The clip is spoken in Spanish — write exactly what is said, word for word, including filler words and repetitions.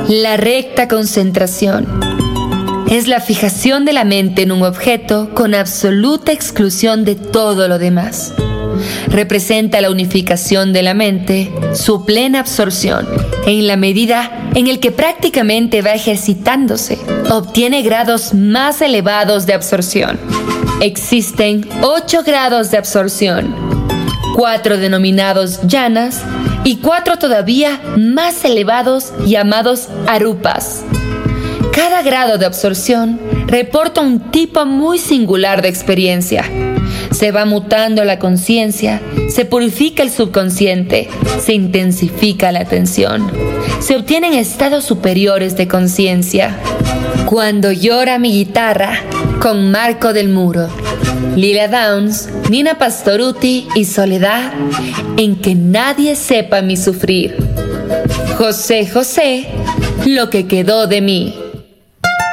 La recta concentración es la fijación de la mente en un objeto con absoluta exclusión de todo lo demás. Representa la unificación de la mente, su plena absorción, en la medida en el que prácticamente va ejercitándose, obtiene grados más elevados de absorción. Existen ocho grados de absorción, cuatro denominados jhanas y cuatro todavía más elevados llamados arupas. Cada grado de absorción reporta un tipo muy singular de experiencia. Se va mutando la conciencia, se purifica el subconsciente, se intensifica la atención, se obtienen estados superiores de conciencia. Cuando llora mi guitarra, con Marco del Muro, Lila Downs, Nina Pastorutti y Soledad, en que nadie sepa mi sufrir. José José, lo que quedó de mí.